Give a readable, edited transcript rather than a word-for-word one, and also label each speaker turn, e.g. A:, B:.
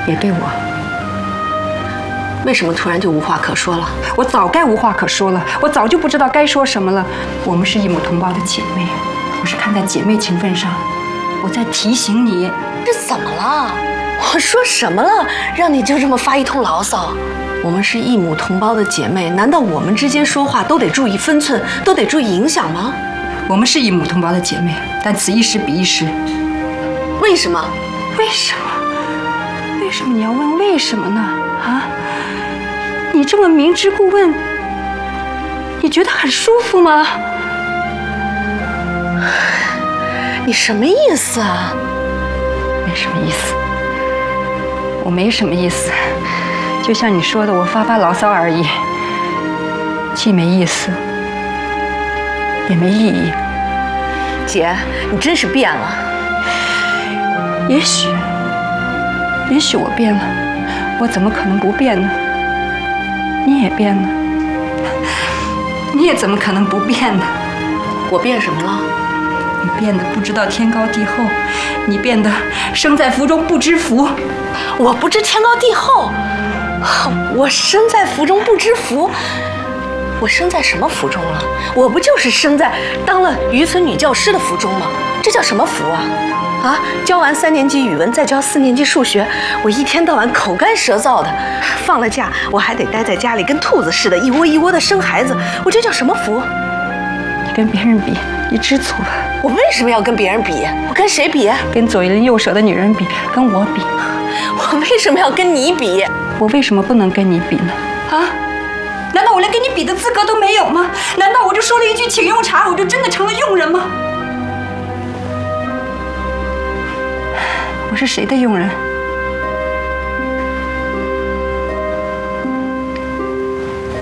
A: 也对我。
B: 为什么突然就无话可说了？
A: 我早该无话可说了，我早就不知道该说什么了。我们是一母同胞的姐妹，我是看在姐妹情分上，我在提醒你。
B: 这怎么了？我说什么了，让你就这么发一通牢骚？我们是一母同胞的姐妹，难道我们之间说话都得注意分寸，都得注意影响吗？
A: 我们是一母同胞的姐妹，但此一时彼一时。
B: 为什么？
A: 为什么？为什么你要问为什么呢？啊？你这么明知故问，你觉得很舒服吗？
B: 你什么意思啊？
A: 没什么意思，我没什么意思，就像你说的，我发发牢骚而已，既没意思，也没意义。
B: 姐，你真是变了。
A: 也许我变了，我怎么可能不变呢？你也变了，你也怎么可能不变呢？
B: 我变什么了？
A: 你变得不知道天高地厚，你变得生在福中不知福。
B: 我不知天高地厚，我生在福中不知福。我生在什么福中了？我不就是生在当了渔村女教师的福中吗？这叫什么福啊？啊！教完3年级语文，再教4年级数学，我一天到晚口干舌燥的，放了假我还得待在家里跟兔子似的，一窝一窝的生孩子，我这叫什么福？
A: 你跟别人比，你知足了。
B: 我为什么要跟别人比？我跟谁比？
A: 跟左邻右舍的女人比，跟我比。
B: 我为什么要跟你比？
A: 我为什么不能跟你比呢？啊？难道我连跟你比的资格都没有吗？难道我就说了一句请用茶，我就真的成了佣人吗？我是谁的佣人？